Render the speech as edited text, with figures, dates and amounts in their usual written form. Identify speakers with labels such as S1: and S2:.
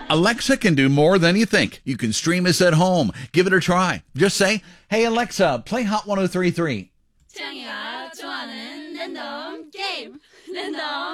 S1: Alexa can do more than you think. You can stream us at home. Give it a try. Just say, "Hey Alexa, play Hot 1033.
S2: 태양이가 좋아하는 랜덤 게임. 랜덤